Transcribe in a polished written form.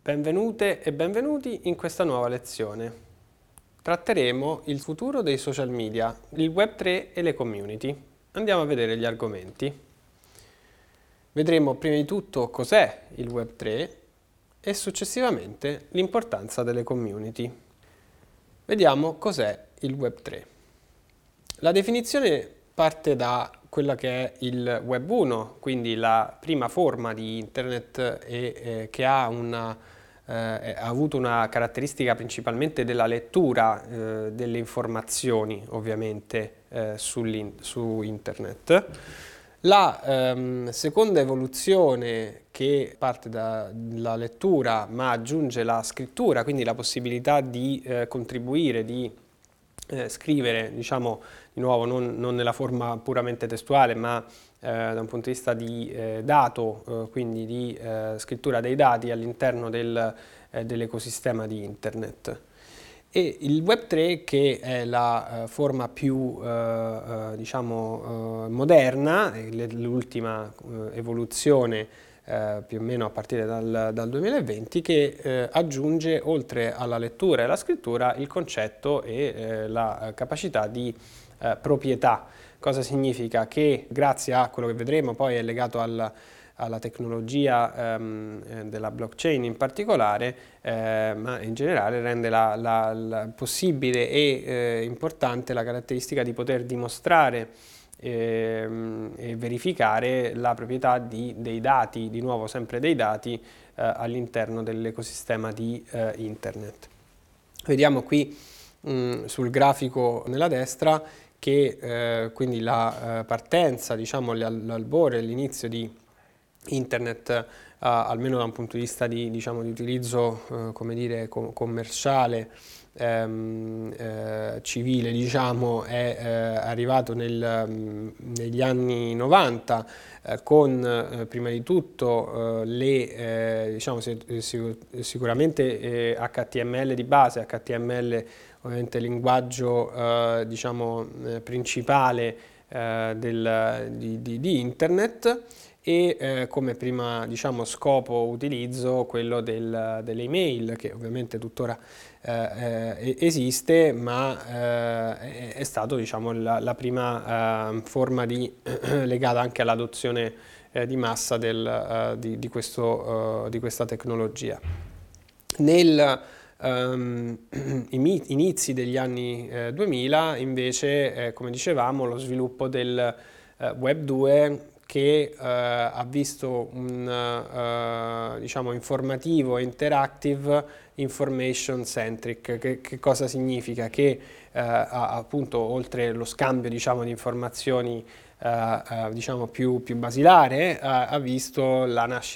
Benvenute e benvenuti in questa nuova lezione. Tratteremo il futuro dei social media, il Web3 e le community. Andiamo a vedere gli argomenti. Vedremo prima di tutto cos'è il Web3 e successivamente l'importanza delle community. Vediamo cos'è il Web3. La definizione parte da quella che è il Web 1, quindi la prima forma di Internet che ha avuto una caratteristica principalmente della lettura delle informazioni, ovviamente, su Internet. La seconda evoluzione, che parte dalla lettura ma aggiunge la scrittura, quindi la possibilità di contribuire, di scrivere, diciamo, di nuovo non nella forma puramente testuale, ma da un punto di vista di dato, quindi di scrittura dei dati all'interno dell'ecosistema di Internet. E il Web3, che è la forma più diciamo moderna, l'ultima evoluzione più o meno a partire dal 2020, che aggiunge, oltre alla lettura e alla scrittura, il concetto e la capacità di proprietà. Cosa significa? Che grazie a quello che vedremo poi è legato alla tecnologia della blockchain in particolare, ma in generale rende possibile e importante la caratteristica di poter dimostrare e verificare la proprietà dei dati, di nuovo sempre dei dati, all'interno dell'ecosistema di Internet. Vediamo qui sul grafico nella destra che quindi la partenza, diciamo l'albore, l'inizio di Internet, almeno da un punto di vista di utilizzo come dire, commerciale, civile, diciamo, è arrivato negli anni 90 con prima di tutto diciamo, sicuramente HTML di base, HTML ovviamente linguaggio diciamo, principale di Internet, e come prima, diciamo, scopo utilizzo quello delle email, che ovviamente tuttora esiste, ma è stato, diciamo, la prima forma legata anche all'adozione di massa di questa tecnologia. Inizi degli anni 2000 invece, come dicevamo, lo sviluppo del Web 2, che ha visto un diciamo, informativo interactive information centric. Che cosa significa? Che appunto, oltre lo scambio, diciamo, di informazioni diciamo più basilare, ha visto la nascita